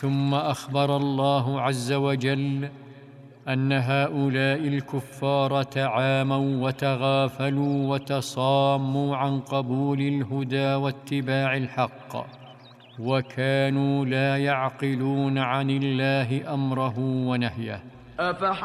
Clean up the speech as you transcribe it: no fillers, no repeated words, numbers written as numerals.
ثم أخبر الله عز وجل أن هؤلاء الكفار تعاموا وتغافلوا وتصاموا عن قبول الهدى واتباع الحق، وكانوا لا يعقلون عن الله أمره ونهيه.